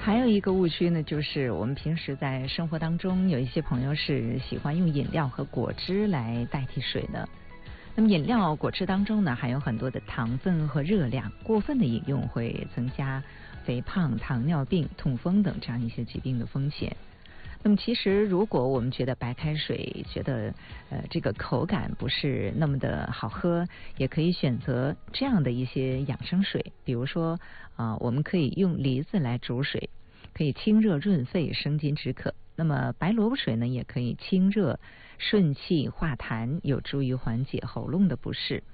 还有一个误区呢，就是我们平时在生活当中有一些朋友是喜欢用饮料和果汁来代替水的。那么饮料、果汁当中呢，含有很多的糖分和热量，过分的饮用会增加肥胖、糖尿病、痛风等这样一些疾病的风险。那么其实如果我们觉得白开水觉得这个口感不是那么的好喝，也可以选择这样的一些养生水，比如说我们可以用梨子来煮水，可以清热润肺、生津止渴。那么白萝卜水呢，也可以清热顺气化痰，有助于缓解喉咙的不适。